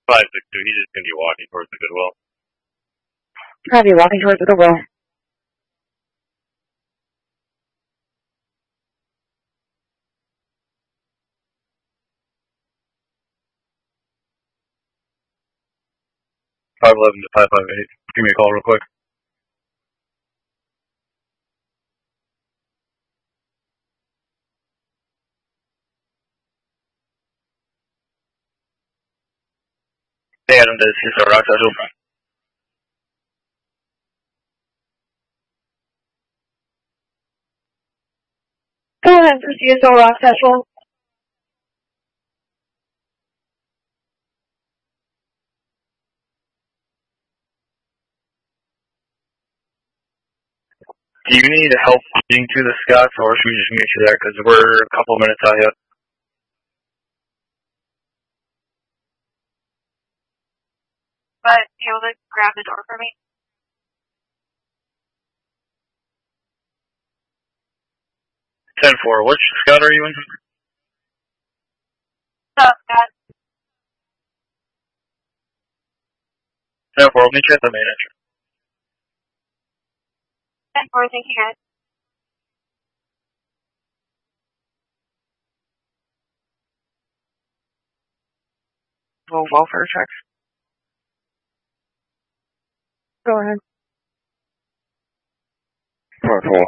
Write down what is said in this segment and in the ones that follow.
562. He's just gonna be walking towards the Goodwill. Probably walking towards the Goodwill. $511 to 558. Give me a call real quick. Hey, Adam, this is Rock Central. Go ahead for CSO Rock Central. Do you need help getting to the Scotts, or should we just meet you there? Because we're a couple minutes out yet. But you able to grab the door for me? $10-4. Which Scott are you in? Scott. $10-4. I'll meet you at the main entrance. 10-4, thank you guys. Welfare checks. Go ahead. Cool.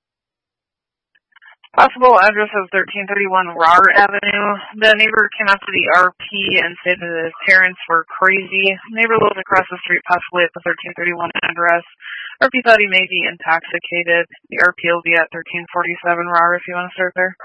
Possible address of 1331 Robert Avenue. The neighbor came out to the RP and said that his parents were crazy. Neighbor lives across the street, possibly at the 1331 address. RP thought he may be intoxicated. The RP will be at 1347 Robert if you want to start there.